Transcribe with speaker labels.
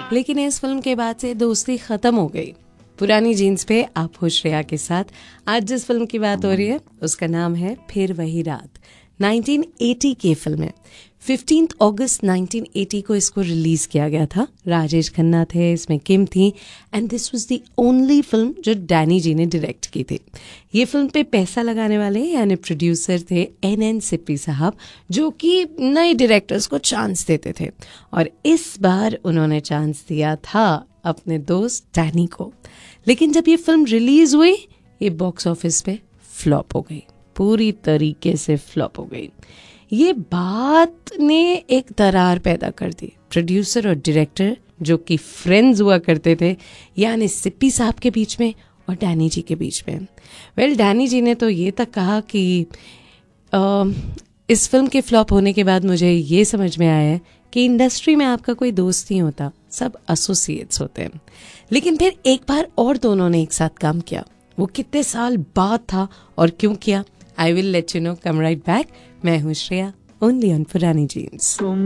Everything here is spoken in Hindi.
Speaker 1: लेकिन इस फिल्म के बाद से दोस्ती खत्म हो गई। पुरानी जीन्स पे आप हो श्रेया के साथ। आज जिस फिल्म की बात हो रही है उसका नाम है फिर वही रात। 1980 की फिल्म है। 15 अगस्त 1980 को इसको रिलीज किया गया था। राजेश खन्ना थे इसमें, किम थी, and this was the only film जो डैनी जी ने डायरेक्ट की थी। ये फिल्म पे पैसा लगाने वाले यानी प्रोड्यूसर थे NN सिप्पी साहब, जो कि नए डायरेक्टर्स को चांस देते थे, और इस बार उन्होंने चांस दिया था अपने दोस्त डैनी को। लेकिन जब ये फिल्म रिलीज हुई ये बॉक्स ऑफिस पे फ्लॉप हो गई, पूरी तरीके से फ्लॉप हो गई। ये बात ने एक दरार पैदा कर दी प्रोड्यूसर और डायरेक्टर जो कि फ्रेंड्स हुआ करते थे, यानी सिप्पी साहब के बीच में और डैनी जी के बीच में। वेल, डैनी जी ने तो ये तक कहा कि इस फिल्म के फ्लॉप होने के बाद मुझे ये समझ में आया है कि इंडस्ट्री में आपका कोई दोस्त नहीं होता, सब एसोसिएट्स होते हैं। लेकिन फिर एक बार और दोनों ने एक साथ काम किया। वो कितने साल बाद था और क्यों किया, I will let you know, come right back. मैं हूँ श्रेया, ओनली ऑन पुरानी जीन्स।